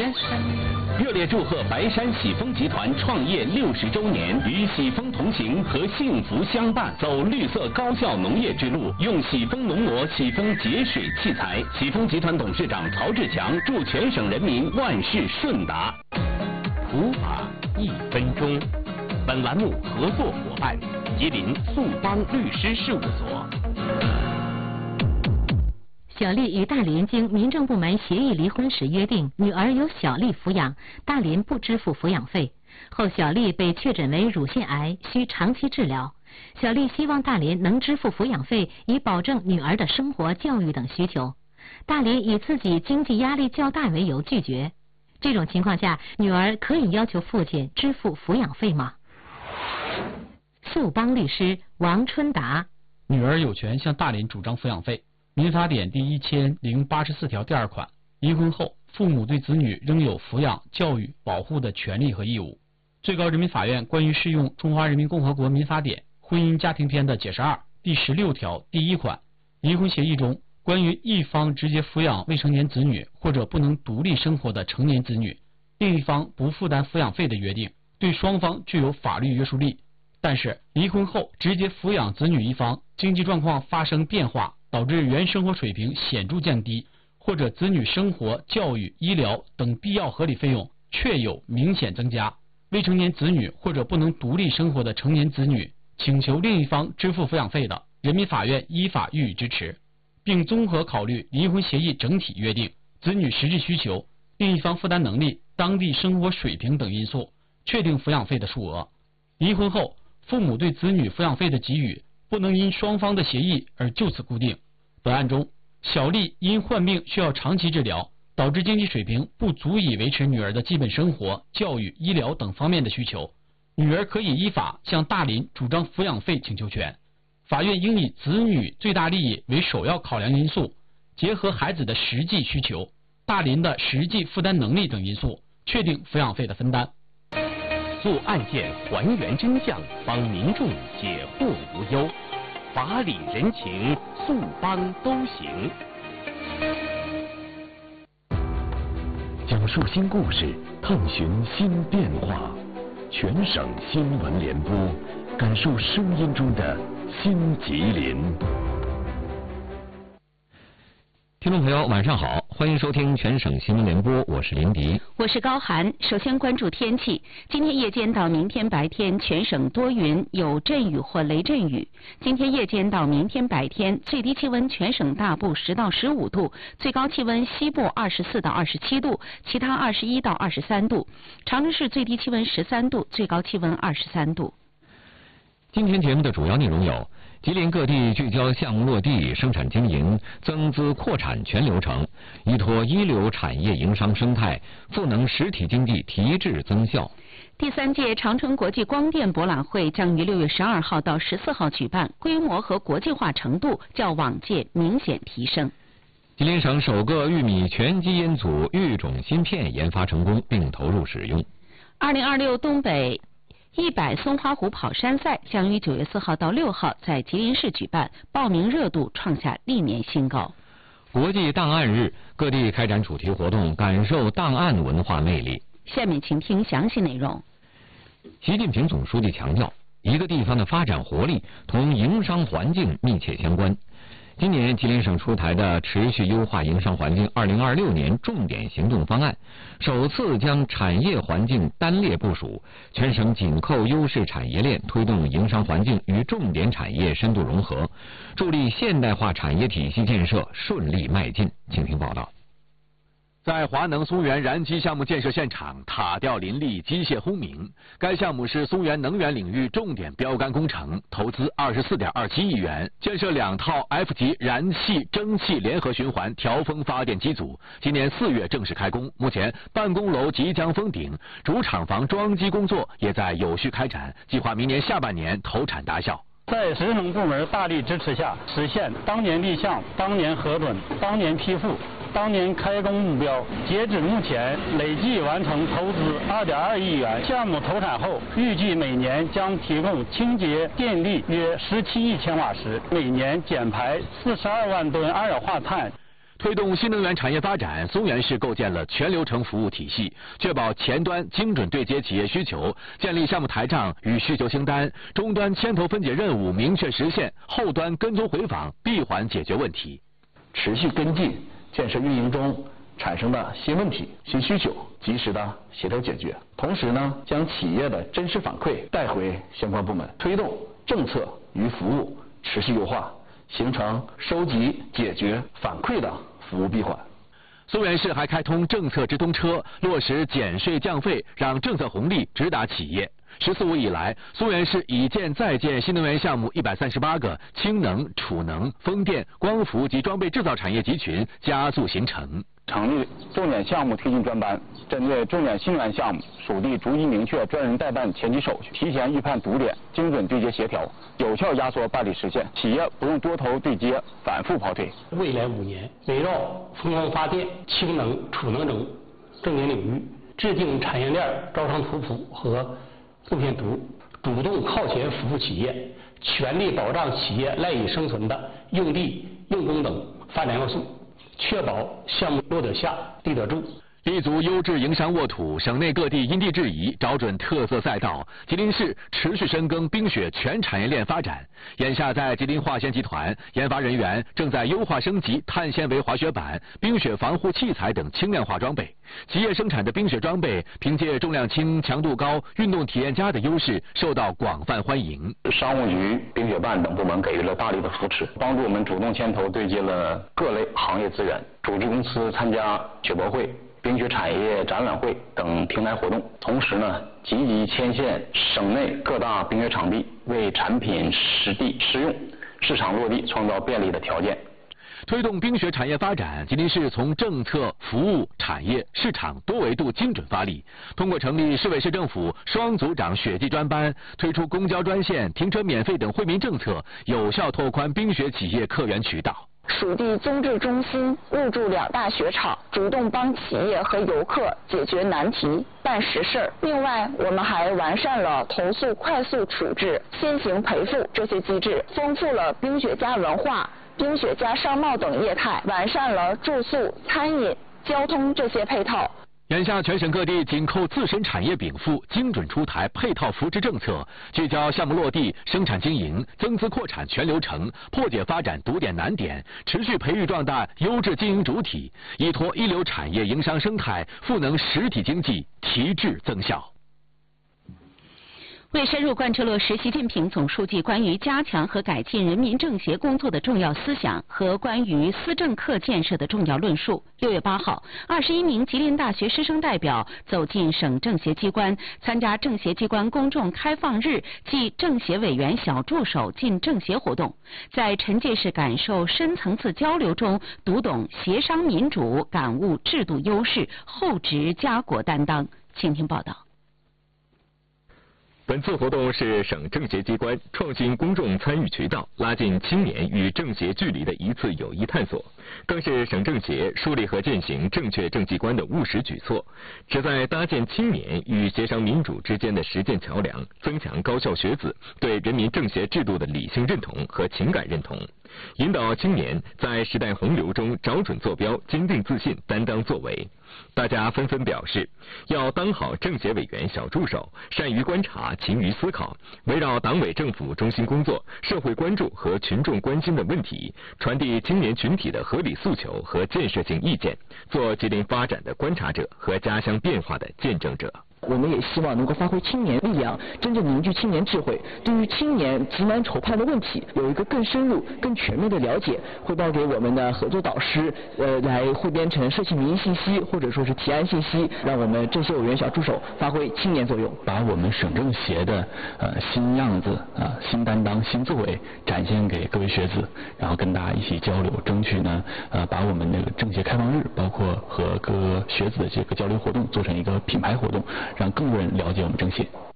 热烈祝贺白山喜丰集团创业60周年，与喜丰同行和幸福相伴，走绿色高效农业之路，用喜丰农膜、喜丰节水器材。喜丰集团董事长曹志强祝全省人民万事顺达。普法1分钟，本栏目合作伙伴吉林速邦律师事务所。 小丽与大林经民政部门协议离婚时约定，女儿由小丽抚养，大林不支付抚养费。后小丽被确诊为乳腺癌，需长期治疗。小丽希望大林能支付抚养费，以保证女儿的生活、教育等需求。大林以自己经济压力较大为由拒绝。这种情况下，女儿可以要求父亲支付抚养费吗？速邦律师王春达： 女儿有权向大林主张抚养费。民法典第1084条第2款，离婚后，父母对子女仍有抚养、教育、保护的权利和义务。最高人民法院关于适用《中华人民共和国民法典婚姻家庭篇》的解释2第16条第1款，离婚协议中关于一方直接抚养未成年子女或者不能独立生活的成年子女，另一方不负担抚养费的约定，对双方具有法律约束力。但是，离婚后直接抚养子女一方经济状况发生变化，导致原生活水平显著降低，或者子女生活、教育、医疗等必要合理费用确有明显增加，未成年子女或者不能独立生活的成年子女请求另一方支付抚养费的，人民法院依法予以支持，并综合考虑离婚协议整体约定、子女实际需求、另一方负担能力、当地生活水平等因素，确定抚养费的数额。离婚后，父母对子女抚养费的给予不能因双方的协议而就此固定。本案中，小丽因患病需要长期治疗，导致经济水平不足以维持女儿的基本生活、教育、医疗等方面的需求，女儿可以依法向大林主张抚养费请求权。法院应以子女最大利益为首要考量因素，结合孩子的实际需求、大林的实际负担能力等因素，确定抚养费的分担。 做案件还原真相，帮民众解惑无忧，法理人情，速邦都行。讲述新故事，探寻新变化，全省新闻联播，感受声音中的新吉林。听众朋友，晚上好，欢迎收听全省新闻联播，我是林迪， 我是高涵。首先关注天气，今天夜间到明天白天全省多云，有阵雨或雷阵雨。今天夜间到明天白天最低气温全省大部10到15度，最高气温西部24到27度，其他21到23度。长春市最低气温13度，最高气温23度。 今天节目的主要内容有：吉林各地聚焦项目落地、生产经营、增资扩产全流程，依托一流产业营商生态，赋能实体经济提质增效。 第3届长春国际光电博览会将于6月12号到14号举办，规模和国际化程度较往届明显提升。 吉林省首个玉米全基因组育种芯片研发成功并投入使用。 2026东北100松花湖跑山赛将于9月4号到6号在吉林市举办，报名热度创下历年新高。 国际档案日，各地开展主题活动，感受档案文化魅力。 下面请听详细内容。 习近平总书记强调，一个地方的发展活力同营商环境密切相关。今年吉林省出台的持续优化营商环境2026年重点行动方案，首次将产业环境单列部署，全省紧扣优势产业链，推动营商环境与重点产业深度融合，助力现代化产业体系建设顺利迈进。请听报道。在华能松原燃机项目建设现场，塔吊林立，机械轰鸣。该项目是松原能源领域重点标杆工程，投资24.27亿元，建设2套 F 级燃气蒸汽联合循环调风发电机组。今年4月正式开工，目前办公楼即将封顶，主厂房装机工作也在有序开展，计划明年下半年投产达效。 在职能部门大力支持下，实现当年立项、当年核准、当年批复、当年开工目标。截止目前，累计完成投资2.2亿元。项目投产后，预计每年将提供清洁电力约17亿千瓦时，每年减排42万吨二氧化碳。 推动新能源产业发展，松原市构建了全流程服务体系，确保前端精准对接企业需求，建立项目台账与需求清单，终端牵头分解任务明确实现，后端跟踪回访闭环解决问题， 持续跟进建设运营中产生的新问题、新需求，及时的协调解决。同时呢，将企业的真实反馈带回相关部门，推动政策与服务持续优化，形成收集、解决、反馈的服务闭环。 松原市还开通政策直通车，落实减税降费，让政策红利直达企业。14·5以来，松原市已建在建新能源项目138个，氢能、储能、风电、光伏及装备制造产业集群加速形成。 成立重点项目推进专班，针对重点新能源项目，属地逐一明确专人代办前期手续，提前预判堵点，精准对接协调，有效压缩办理时限，企业不用多头对接，反复跑腿。 未来5年，围绕风光发电、氢能、储能等重点领域，制定产业链招商图谱和路线图，主动靠前服务企业，全力保障企业赖以生存的用地、用工等发展要素。确保项目落得下，立得住。 立足优质营商沃土，省内各地因地制宜，找准特色赛道。吉林市持续深耕冰雪全产业链发展。眼下，在吉林化纤集团，研发人员正在优化升级碳纤维滑雪板、冰雪防护器材等轻量化装备。企业生产的冰雪装备，凭借重量轻、强度高、运动体验佳的优势，受到广泛欢迎。 商务局、冰雪办等部门给予了大力的扶持，帮助我们主动牵头对接了各类行业资源，组织公司参加雪博会、冰雪产业展览会等平台活动，同时呢，积极牵线省内各大冰雪场地，为产品实地试用、市场落地创造便利的条件。 推动冰雪产业发展，吉林市从政策、服务、产业、市场多维度精准发力，通过成立市委市政府双组长雪季专班，推出公交专线、停车免费等惠民政策，有效拓宽冰雪企业客源渠道。 属地综治中心入驻2大雪场，主动帮企业和游客解决难题、办实事。另外，我们还完善了投诉快速处置、先行赔付这些机制，丰富了冰雪加文化、冰雪加商贸等业态，完善了住宿、餐饮、交通这些配套。 眼下，全省各地紧扣自身产业禀赋，精准出台配套扶持政策，聚焦项目落地、生产经营、增资扩产全流程，破解发展堵点难点，持续培育壮大优质经营主体，依托一流产业营商生态，赋能实体经济，提质增效。 为深入贯彻落实习近平总书记关于加强和改进人民政协工作的重要思想和关于思政课建设的重要论述，6月8号，21名吉林大学师生代表走进省政协机关，参加政协机关公众开放日暨政协委员小助手进政协活动，在沉浸式感受深层次交流中，读懂协商民主，感悟制度优势，厚植家国担当。请听报道。 本次活动是省政协机关创新公众参与渠道，拉近青年与政协距离的一次有益探索，更是省政协树立和践行正确政绩观的务实举措，旨在搭建青年与协商民主之间的实践桥梁，增强高校学子对人民政协制度的理性认同和情感认同，引导青年在时代洪流中找准坐标，坚定自信，担当作为。大家纷纷表示，要当好政协委员小助手，善于观察，勤于思考，围绕党委政府中心工作、社会关注和群众关心的问题，传递青年群体的合理诉求和建设性意见，做吉林发展的观察者和家乡变化的见证者。 我们也希望能够发挥青年力量，真正凝聚青年智慧，对于青年急难愁盼的问题有一个更深入、更全面的了解，汇报给我们的合作导师，来汇编成社区民意信息或者说是提案信息，让我们政协委员小助手发挥青年作用， 把我们省政协的新样子新担当、新作为展现给各位学子，然后跟大家一起交流，争取呢把我们那个政协开放日，包括和各个学子的这个交流活动做成一个品牌活动，让更多人了解我们政协。